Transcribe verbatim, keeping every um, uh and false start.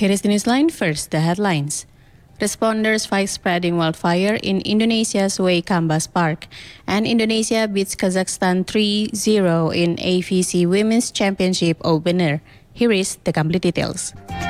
Here is the newsline. First, the headlines. Responders fight spreading wildfire in Indonesia's Waikambas Park. And Indonesia beats Kazakhstan three zero in A V C Women's Championship opener. Here is the complete details.